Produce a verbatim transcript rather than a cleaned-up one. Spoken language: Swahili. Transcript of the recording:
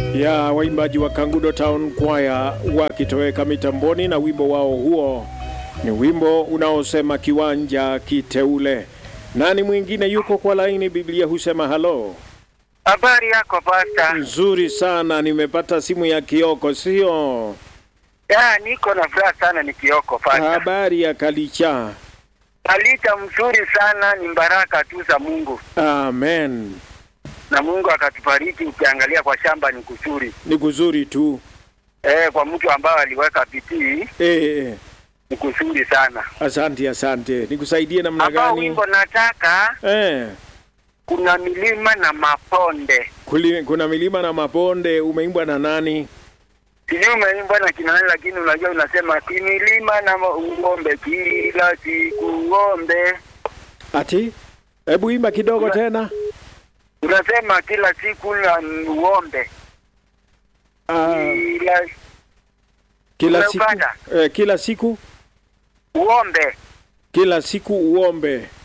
ya waimbaji wa Kangundo Town Choir wakitoweka mitamboni, na wimbo wao huo ni wimbo unaosema kiwanja kiteule. Nani mwingine yuko kwa laini? Biblia husema halo. Habari yako pasta? Nzuri sana, nimepata simu ya Kioko, sio? Ya, niko na furaha sana ni Kioko pasta. Habari ya Kalicha? Kalicha mzuri sana, ni baraka tu za Mungu. Amen. Na Mungu akatubariki, ukiangalia kwa shamba ni kuzuri. Ni kuzuri tu. Eh, kwa mtu ambao aliweka bidii. Eh, eh. Ni kuzuri sana. Asante, asante. Nikusaidie namna gani? Hapa wimbo nataka. Eh. Kuna milima na maponde. Kuli, kuna milima na maponde, umeimbwa na nani? Sijui umeimbwa na kina nani, lakini unajua unasema milima na ng'ombe kila siku ng'ombe. Ati? Hebu imba kidogo Una, tena. Unasema kila siku na ng'ombe. Ah. Kila kila siku eh, kila siku uombe. Kila siku uombe.